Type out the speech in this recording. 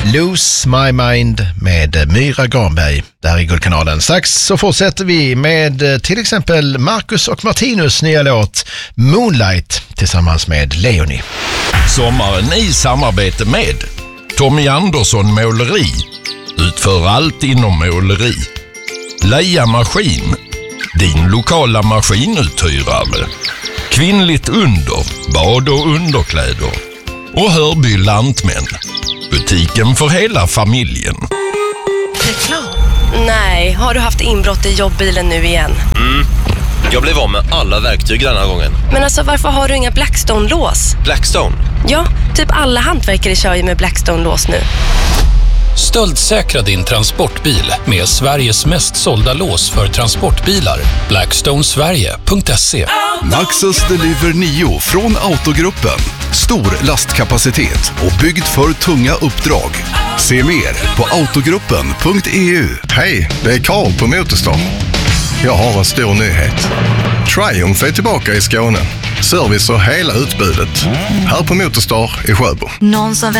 Lose My Mind med Myra Granberg där i Guldkanalen. Strax så fortsätter vi med till exempel Marcus och Martinus nya låt Moonlight tillsammans med Leonie. Sommaren i samarbete med Tommy Andersson Måleri. Utför allt inom måleri. Leia Maskin. Din lokala maskinuthyrare. Kvinnligt under, bad och underkläder. Och Hörby Lantmän. Butiken för hela familjen. Reklam? Nej, har du haft inbrott i jobbbilen nu igen? Jag blev av med alla verktyg den här gången. Men alltså, varför har du inga Blackstone-lås? Blackstone? Ja, typ alla hantverkare kör ju med Blackstone-lås nu. Stöldsäkra din transportbil med Sveriges mest sålda lås för transportbilar. Blackstonesverige.se. Maxus Deliver 9 från Autogruppen. Stor lastkapacitet och byggd för tunga uppdrag. Se mer på autogruppen.eu. Hej, det är Karl på Motorstar. Jag har en stor nyhet. Triumph är tillbaka i Skåne. Service och hela utbudet. Här på Motorstar i Sjöbo. Någon som